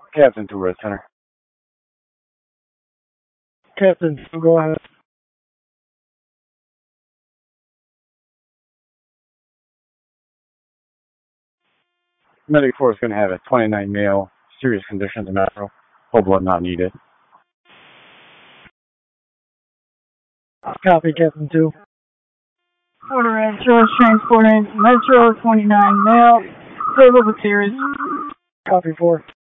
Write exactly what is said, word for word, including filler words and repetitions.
Captain to Red Center. Captain, go ahead. Medic four is going to have a twenty-nine male, serious conditions in Metro. Whole blood not needed. Copy, Captain two. Order ambulance transporting Metro twenty-nine male, stable but serious. Copy four.